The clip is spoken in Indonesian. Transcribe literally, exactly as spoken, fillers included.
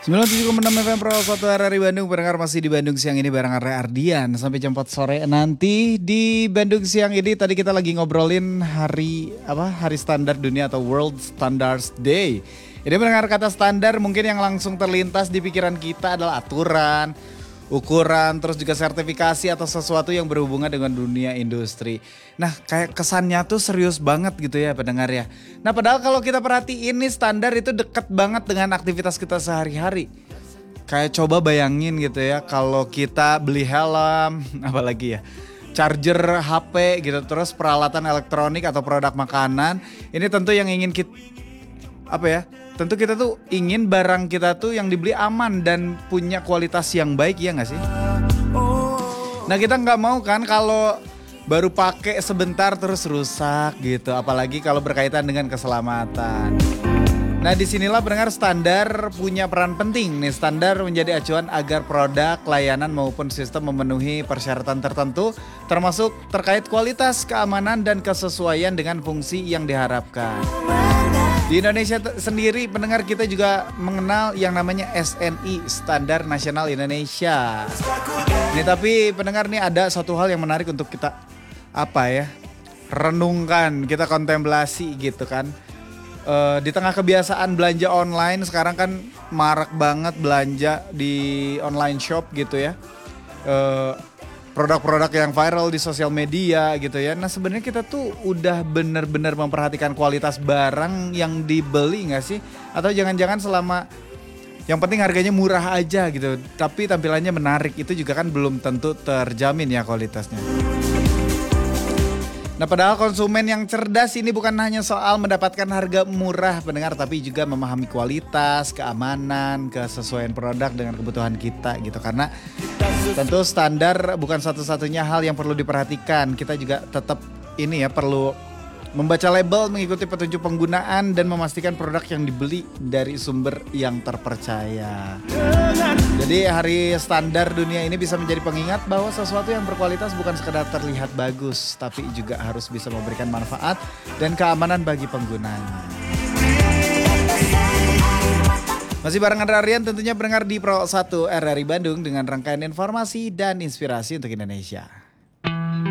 sembilan puluh tujuh koma enam F M Pro satu R R I Bandung. Pendengar masih di Bandung siang ini barengan Ray Ardian sampai jam empat sore nanti di Bandung siang ini. Tadi kita lagi ngobrolin hari apa hari standar dunia atau World Standards Day. Jadi mendengar kata standar mungkin yang langsung terlintas di pikiran kita adalah aturan, ukuran, terus juga sertifikasi atau sesuatu yang berhubungan dengan dunia industri. Nah kayak kesannya tuh serius banget gitu ya pendengar ya. Nah padahal kalau kita perhatiin nih standar itu deket banget dengan aktivitas kita sehari-hari. Kayak coba bayangin gitu ya kalau kita beli helm, apalagi ya, charger H P gitu, terus peralatan elektronik atau produk makanan. Ini tentu yang ingin kita, apa ya, tentu kita tuh ingin barang kita tuh yang dibeli aman dan punya kualitas yang baik, ya gak sih? Nah kita gak mau kan kalau baru pakai sebentar terus rusak gitu, apalagi kalau berkaitan dengan keselamatan. Nah disinilah pendengar standar punya peran penting nih. Standar menjadi acuan agar produk, layanan maupun sistem memenuhi persyaratan tertentu, termasuk terkait kualitas, keamanan, dan kesesuaian dengan fungsi yang diharapkan. Di Indonesia t- sendiri pendengar kita juga mengenal yang namanya S N I, Standar Nasional Indonesia. Ini tapi pendengar nih ada satu hal yang menarik untuk kita apa ya, renungkan, kita kontemplasi gitu kan. Uh, di tengah kebiasaan belanja online sekarang kan marak banget belanja di online shop gitu ya. Uh, produk-produk yang viral di sosial media gitu ya. Nah sebenarnya kita tuh udah bener-bener memperhatikan kualitas barang yang dibeli gak sih? Atau jangan-jangan selama yang penting harganya murah aja gitu, tapi tampilannya menarik, itu juga kan belum tentu terjamin ya kualitasnya. Nah padahal konsumen yang cerdas ini bukan hanya soal mendapatkan harga murah pendengar, tapi juga memahami kualitas, keamanan, kesesuaian produk dengan kebutuhan kita gitu. Karena tentu standar bukan satu-satunya hal yang perlu diperhatikan. Kita juga tetap ini ya perlu membaca label, mengikuti petunjuk penggunaan, dan memastikan produk yang dibeli dari sumber yang terpercaya. Jadi hari standar dunia ini bisa menjadi pengingat bahwa sesuatu yang berkualitas bukan sekedar terlihat bagus, tapi juga harus bisa memberikan manfaat dan keamanan bagi penggunanya. Masih bareng Andra Ardian tentunya pendengar di Pro satu R R I Bandung dengan rangkaian informasi dan inspirasi untuk Indonesia.